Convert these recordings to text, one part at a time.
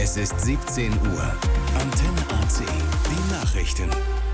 Es ist 17 Uhr. Antenne AC. Die Nachrichten.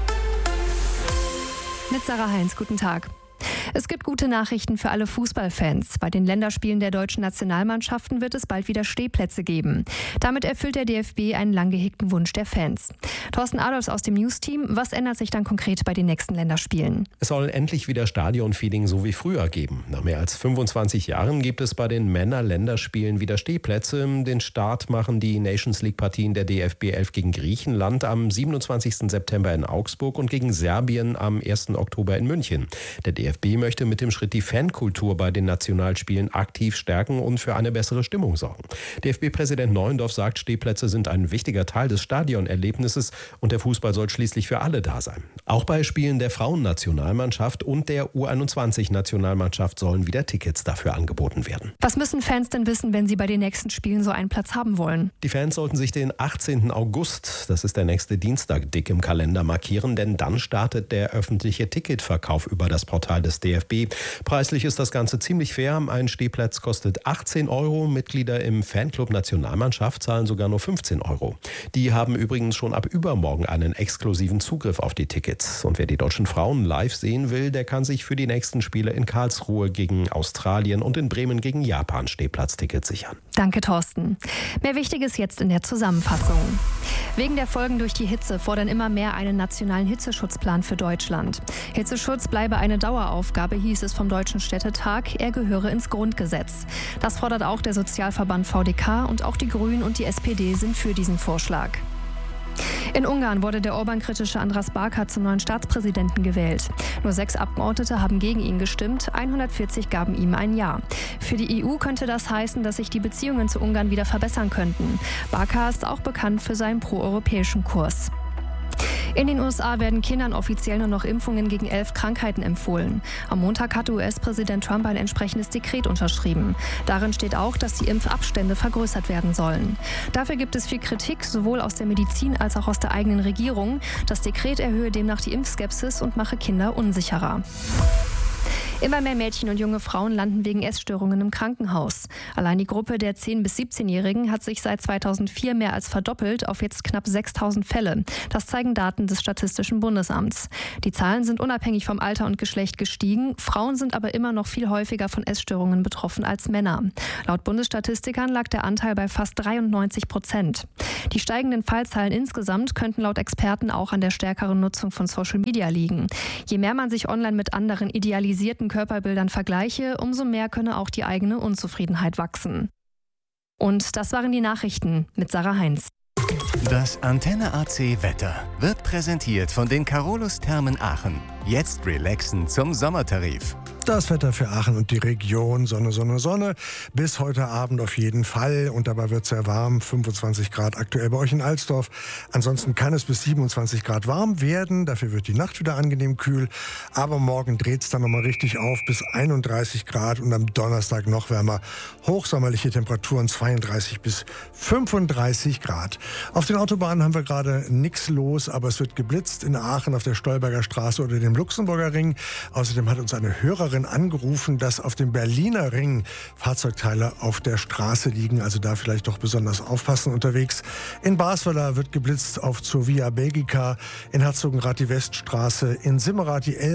Mit Sarah Heinz, guten Tag. Es gibt gute Nachrichten für alle Fußballfans. Bei den Länderspielen der deutschen Nationalmannschaften wird es bald wieder Stehplätze geben. Damit erfüllt der DFB einen lang gehegten Wunsch der Fans. Thorsten Adolfs aus dem News-Team. Was ändert sich dann konkret bei den nächsten Länderspielen? Es soll endlich wieder Stadionfeeling so wie früher geben. Nach mehr als 25 Jahren gibt es bei den Männer-Länderspielen wieder Stehplätze. Den Start machen die Nations-League-Partien der DFB 11 gegen Griechenland am 27. September in Augsburg und gegen Serbien am 1. Oktober in München. Der DFB möchte mit dem Schritt die Fankultur bei den Nationalspielen aktiv stärken und für eine bessere Stimmung sorgen. DFB-Präsident Neuendorf sagt, Stehplätze sind ein wichtiger Teil des Stadionerlebnisses und der Fußball soll schließlich für alle da sein. Auch bei Spielen der Frauennationalmannschaft und der U21-Nationalmannschaft sollen wieder Tickets dafür angeboten werden. Was müssen Fans denn wissen, wenn sie bei den nächsten Spielen so einen Platz haben wollen? Die Fans sollten sich den 18. August, das ist der nächste Dienstag, dick im Kalender markieren, denn dann startet der öffentliche Ticketverkauf über das Portal des DFB. Preislich ist das Ganze ziemlich fair. Ein Stehplatz kostet 18 €. Mitglieder im Fanclub Nationalmannschaft zahlen sogar nur 15 €. Die haben übrigens schon ab übermorgen einen exklusiven Zugriff auf die Tickets. Und wer die deutschen Frauen live sehen will, der kann sich für die nächsten Spiele in Karlsruhe gegen Australien und in Bremen gegen Japan Stehplatztickets sichern. Danke, Thorsten. Mehr Wichtiges jetzt in der Zusammenfassung. Wegen der Folgen durch die Hitze fordern immer mehr einen nationalen Hitzeschutzplan für Deutschland. Hitzeschutz bleibe eine Daueraufgabe, hieß es vom Deutschen Städtetag. Er gehöre ins Grundgesetz. Das fordert auch der Sozialverband VDK und auch die Grünen und die SPD sind für diesen Vorschlag. In Ungarn wurde der Orban-kritische András Báka zum neuen Staatspräsidenten gewählt. Nur 6 Abgeordnete haben gegen ihn gestimmt, 140 gaben ihm ein Ja. Für die EU könnte das heißen, dass sich die Beziehungen zu Ungarn wieder verbessern könnten. Báka ist auch bekannt für seinen proeuropäischen Kurs. In den USA werden Kindern offiziell nur noch Impfungen gegen 11 Krankheiten empfohlen. Am Montag hatte US-Präsident Trump ein entsprechendes Dekret unterschrieben. Darin steht auch, dass die Impfabstände vergrößert werden sollen. Dafür gibt es viel Kritik, sowohl aus der Medizin als auch aus der eigenen Regierung. Das Dekret erhöhe demnach die Impfskepsis und mache Kinder unsicherer. Immer mehr Mädchen und junge Frauen landen wegen Essstörungen im Krankenhaus. Allein die Gruppe der 10- bis 17-Jährigen hat sich seit 2004 mehr als verdoppelt auf jetzt knapp 6.000 Fälle. Das zeigen Daten des Statistischen Bundesamts. Die Zahlen sind unabhängig vom Alter und Geschlecht gestiegen. Frauen sind aber immer noch viel häufiger von Essstörungen betroffen als Männer. Laut Bundesstatistikern lag der Anteil bei fast 93%. Die steigenden Fallzahlen insgesamt könnten laut Experten auch an der stärkeren Nutzung von Social Media liegen. Je mehr man sich online mit anderen idealisierten Körperbildern vergleiche, umso mehr könne auch die eigene Unzufriedenheit wachsen. Und das waren die Nachrichten mit Sarah Heinz. Das Antenne AC Wetter wird präsentiert von den Carolus Thermen Aachen. Jetzt relaxen zum Sommertarif. Das Wetter für Aachen und die Region, Sonne, Sonne, Sonne, bis heute Abend auf jeden Fall und dabei wird es sehr warm, 25 Grad aktuell bei euch in Alsdorf. Ansonsten kann es bis 27 Grad warm werden, dafür wird die Nacht wieder angenehm kühl, aber morgen dreht es dann nochmal richtig auf bis 31 Grad und am Donnerstag noch wärmer. Hochsommerliche Temperaturen 32 bis 35 Grad. Auf den Autobahnen haben wir gerade nichts los, aber es wird geblitzt in Aachen auf der Stolberger Straße oder dem Luxemburger Ring. Außerdem hat uns eine Hörerin angerufen, dass auf dem Berliner Ring Fahrzeugteile auf der Straße liegen, also da vielleicht doch besonders aufpassen unterwegs. In Basweiler wird geblitzt auf zur Via Belgica, in Herzogenrath die Weststraße, in Simmerath die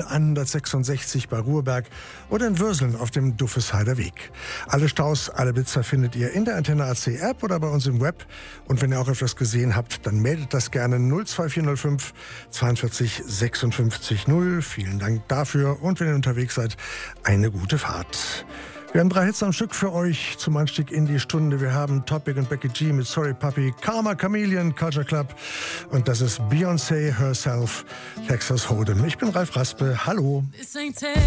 L166 bei Ruhrberg oder in Würseln auf dem Duffesheider Weg. Alle Staus, alle Blitzer findet ihr in der Antenne AC App oder bei uns im Web. Und wenn ihr auch etwas gesehen habt, dann meldet das gerne 02405 42 56 0. Vielen Dank dafür und wenn ihr unterwegs seid, eine gute Fahrt. Wir haben 3 Hits am Stück für euch zum Einstieg in die Stunde. Wir haben Topic und Becky G mit Sorry Puppy, Karma Chameleon, Culture Club und das ist Beyoncé Herself, Texas Hold'em. Ich bin Ralf Raspe, hallo.